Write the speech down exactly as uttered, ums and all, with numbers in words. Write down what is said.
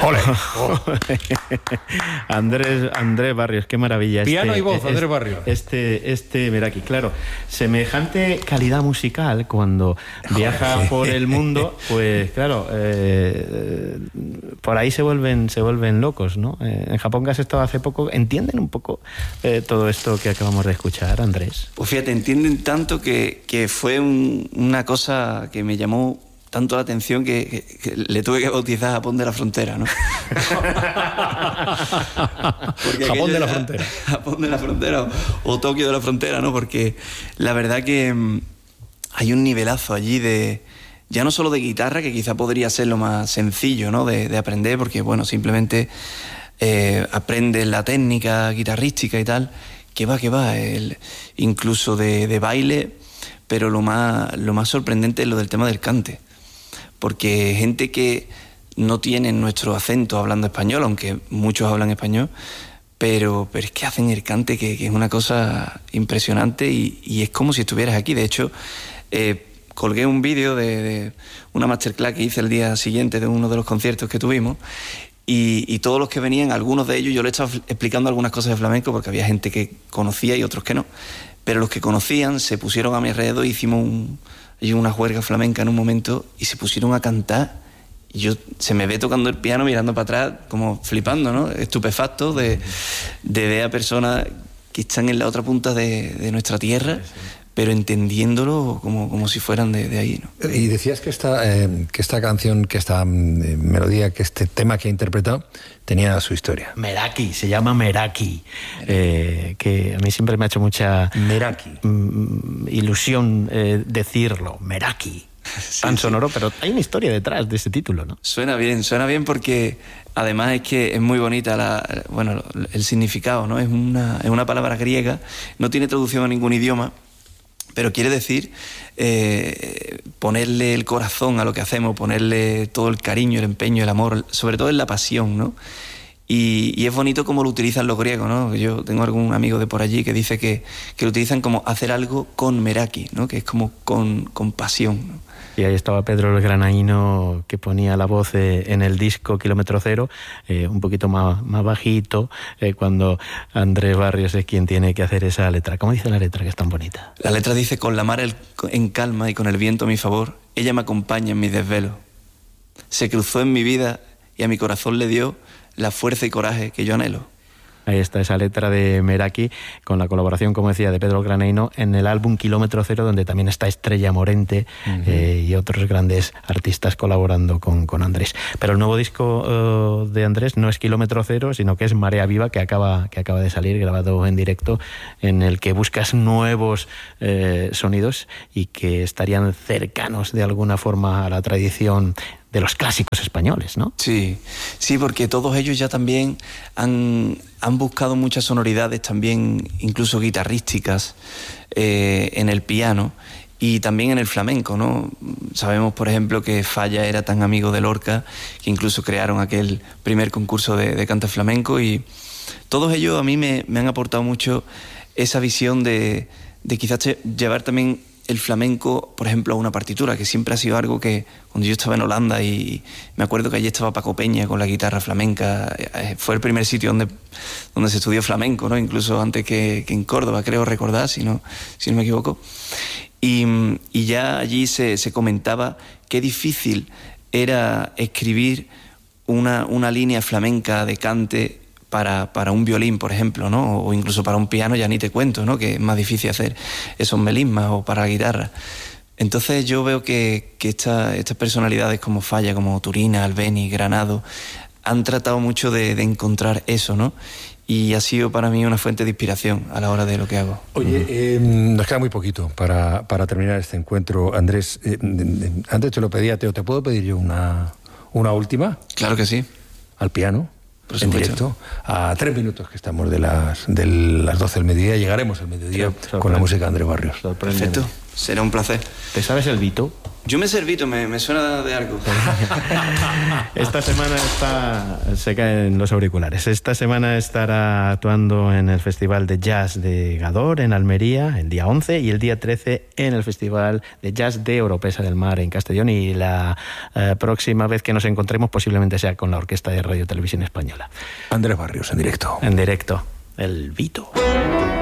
¡Ole! Andrés, Andrés Barrios, qué maravilla. Piano este, y voz, Andrés este, Barrios. Este, este Meraki, claro. Semejante calidad musical cuando viaja por el mundo, pues claro, eh, por ahí se vuelven, se vuelven locos, ¿no? Eh, en Japón, que has estado hace poco, ¿entienden un poco eh, todo esto que acabamos de escuchar, Andrés? Pues fíjate, entienden tanto que, que fue un, una cosa que me llamó tanto la atención que, que, que le tuve que bautizar Japón de la Frontera, ¿no? Japón de la Frontera. Japón de la Frontera o, o Tokio de la Frontera, ¿no? Porque la verdad que mmm, hay un nivelazo allí de... Ya no solo de guitarra, que quizá podría ser lo más sencillo, ¿no? De, de aprender, porque, bueno, simplemente eh, aprendes la técnica guitarrística y tal, que va, que va, el, incluso de, de baile, pero lo más, lo más sorprendente es lo del tema del cante. Porque gente que no tiene nuestro acento hablando español, aunque muchos hablan español, pero, pero es que hacen el cante, que, que es una cosa impresionante y, y es como si estuvieras aquí. De hecho, eh, colgué un vídeo de, de una masterclass que hice el día siguiente de uno de los conciertos que tuvimos y, y todos los que venían, algunos de ellos, yo les estaba explicando algunas cosas de flamenco porque había gente que conocía y otros que no, pero los que conocían se pusieron a mi alrededor y hicimos un... Hay una juerga flamenca en un momento y se pusieron a cantar y yo se me ve tocando el piano mirando para atrás como flipando, ¿no? Estupefacto de, de ver a personas que están en la otra punta de, de nuestra tierra, sí, sí, pero entendiéndolo como, como si fueran de, de ahí, ¿no? Y decías que esta, eh, que esta canción, que esta eh, melodía, que este tema que ha interpretado tenía su historia. Meraki, se llama Meraki, eh, que a mí siempre me ha hecho mucha Meraki. Mm, ilusión eh, decirlo, Meraki. Sí, tan sonoro, sí. Pero hay una historia detrás de ese título, ¿no? Suena bien, suena bien porque además es que es muy bonita la, bueno, el significado, ¿no? Es una, es una palabra griega, no tiene traducción a ningún idioma, pero quiere decir eh, ponerle el corazón a lo que hacemos, ponerle todo el cariño, el empeño, el amor, sobre todo en la pasión, ¿no? Y, y es bonito cómo lo utilizan los griegos, ¿no? Yo tengo algún amigo de por allí que dice que, que lo utilizan como hacer algo con meraki, ¿no? Que es como con, con pasión, ¿no? Y ahí estaba Pedro el Granaíno, que ponía la voz eh, en el disco Kilómetro Cero, eh, un poquito más, más bajito, eh, cuando Andrés Barrios es quien tiene que hacer esa letra. ¿Cómo dice la letra, que es tan bonita? La letra dice: con la mar el, en calma y con el viento a mi favor, ella me acompaña en mis desvelos. Se cruzó en mi vida y a mi corazón le dio la fuerza y coraje que yo anhelo. Ahí está esa letra de Meraki, con la colaboración, como decía, de Pedro Granaíno en el álbum Kilómetro Cero, donde también está Estrella Morente, uh-huh. eh, y otros grandes artistas colaborando con, con Andrés. Pero el nuevo disco uh, de Andrés no es Kilómetro Cero, sino que es Marea Viva, que acaba, que acaba de salir, grabado en directo, en el que buscas nuevos eh, sonidos y que estarían cercanos de alguna forma a la tradición de los clásicos españoles, ¿no? Sí, sí, porque todos ellos ya también han, han buscado muchas sonoridades también, incluso guitarrísticas, eh, en el piano y también en el flamenco, ¿no? Sabemos, por ejemplo, que Falla era tan amigo de Lorca que incluso crearon aquel primer concurso de, de cante flamenco, y todos ellos a mí me, me han aportado mucho esa visión de, de quizás llevar también el flamenco, por ejemplo, a una partitura, que siempre ha sido algo que cuando yo estaba en Holanda, y me acuerdo que allí estaba Paco Peña con la guitarra flamenca, fue el primer sitio donde, donde se estudió flamenco, ¿no? Incluso antes que, que en Córdoba, creo recordar, si no, si no me equivoco. Y, y ya allí se, se comentaba qué difícil era escribir una, una línea flamenca de cante Para, para un violín, por ejemplo, ¿no? O incluso para un piano, ya ni te cuento, ¿no? Que es más difícil hacer esos melismas, o para la guitarra. Entonces yo veo que, que esta, estas personalidades como Falla, como Turina, Albeni, Granado, han tratado mucho de, de encontrar eso, ¿no? Y ha sido para mí una fuente de inspiración a la hora de lo que hago. Oye, eh, nos queda muy poquito para, para terminar este encuentro, Andrés. Eh, antes te lo pedía, Teo, ¿te puedo pedir yo una, una última? Claro que sí. Al piano. En directo, a tres minutos que estamos de las, de las doce del mediodía, llegaremos al mediodía con la música de Andrés Barrios. Perfecto. será un placer. ¿Te sabes el Vito? Yo me he servido, me, me suena de algo. Esta semana está... Se caen los auriculares. Esta semana estará actuando en el Festival de Jazz de Gador, en Almería, el día once, y el día trece en el Festival de Jazz de Oropesa del Mar, en Castellón, y la eh, próxima vez que nos encontremos posiblemente sea con la Orquesta de Radio Televisión Española. Andrés Barrios, en directo. En directo. El Vito.